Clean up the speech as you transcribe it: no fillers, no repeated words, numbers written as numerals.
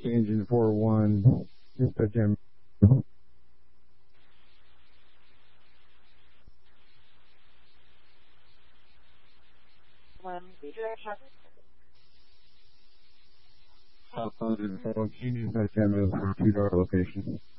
engine 4-1, dispatch M. South 104, can you dispatch ambulance for 2-door location?